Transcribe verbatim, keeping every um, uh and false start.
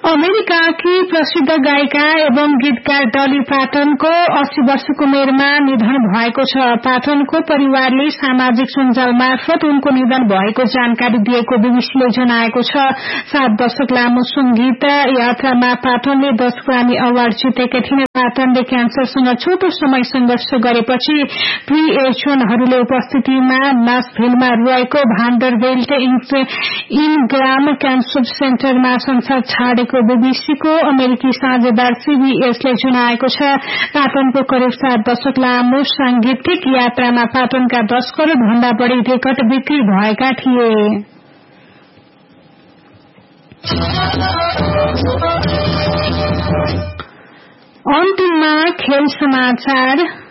अमेरिकाकी प्रसिद्ध गायिका एवं गीतकार डली पार्टनको अस्सी वर्षको उमेरमा निधन भएको छ। पार्टनको परिवारले सामाजिक सञ्जाल मार्फत उनको निधन भएको जानकारी दिएको बीबीसीले जनाएको छ। सात दशक लामो संगीत यात्रामा पार्टनले दश ग्रामी अवार्ड जितेका थिए। पार्टनले क्यान्सरसँग छोटो समय संघर्ष गरेपछि प्री एचनहरूले उपस्थितिमा नासभिलमा रहेको भान्डरभेल्ट इनग्राम क्यान्सर सेन्टरमा संसार छाडेको बीबीसीको अमेरिकी साझेदार सीबीएसले जनाएको छ। पाटनको करिब सात दशक लामो सांगीतिक यात्रामा पाटनका दश करोड़ भन्दा बढ़ी रेकर्ड बिक्री भएका थिए। अन्तिममा खेल समाचार।